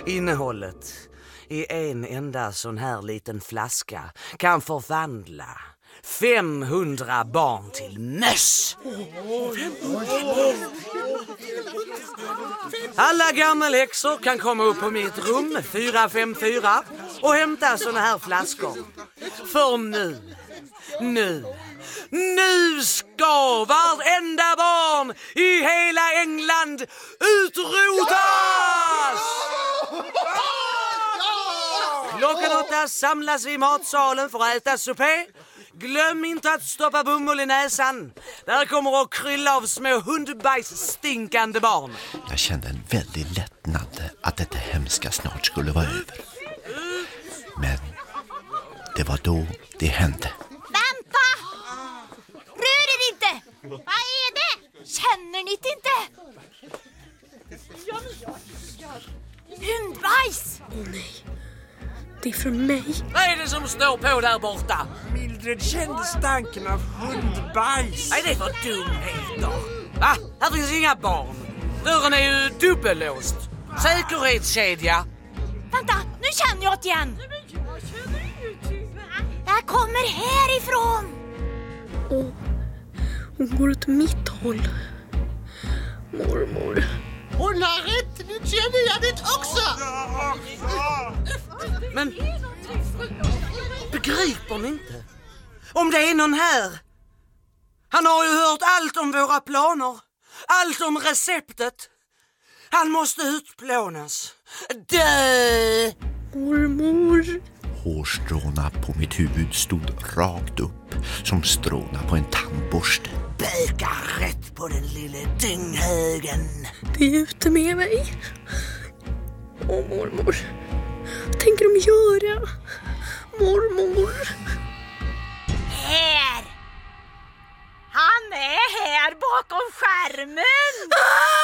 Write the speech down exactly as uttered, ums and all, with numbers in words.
Innehållet i en enda sån här liten flaska kan förvandla femhundra barn till möss. Alla gammelhäxor kan komma upp på mitt rum fyra fem fyra och hämta såna här flaskor. För nu, nu, nu ska varenda barn i hela England utrotas! Klockan åtta samlas vi i matsalen för att äta supé. Glöm inte att stoppa bomull i näsan. Där kommer att krylla av små hundbajsstinkande barn. Jag kände en väldig lättnad att detta hemska snart skulle vara över. Men det var då det hände. Vänta! Rör er inte! Vad är det? Känner ni det inte? Hundbajs! Åh oh, nej. Det är från mig. Vad är det som står på där borta? Mildred kände stanken av hundbajs. Vad är det för dumheter? Va? Här finns inga barn. Dörren är ju dubbellåst. Säkerhetskedja. Vänta, nu känner jag det igen. Det kommer härifrån. Åh, oh, hon går åt mitt håll. Mormor. Hon har rätt, nu känner jag det också. Men begriper ni inte? Om det är någon här. Han har ju hört allt om våra planer. Allt om receptet. Han måste utplånas. Dö! Mormor. Hårstråna på mitt huvud stod rakt upp som stråna på en tandborste. Böka rätt på den lille dynghögen. Det är ute med mig. Åh mormor. Vad tänker de göra? Mormor. Här! Han är här bakom skärmen!